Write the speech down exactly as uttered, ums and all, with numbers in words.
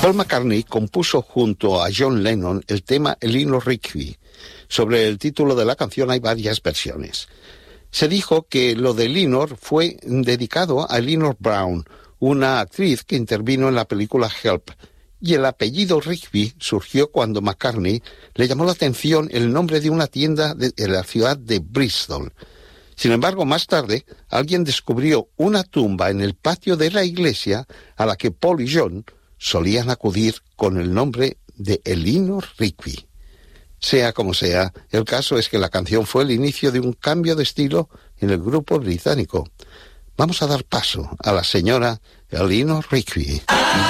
Paul McCartney compuso junto a John Lennon el tema Eleanor Rigby. Sobre el título de la canción hay varias versiones. Se dijo que lo de Eleanor fue dedicado a Eleanor Brown, una actriz que intervino en la película Help, y el apellido Rigby surgió cuando McCartney le llamó la atención el nombre de una tienda de, de la ciudad de Bristol. Sin embargo, más tarde, alguien descubrió una tumba en el patio de la iglesia a la que Paul y John solían acudir con el nombre de Eleanor Rigby. Sea como sea, el caso es que la canción fue el inicio de un cambio de estilo en el grupo británico. Vamos a dar paso a la señora Eleanor Rigby.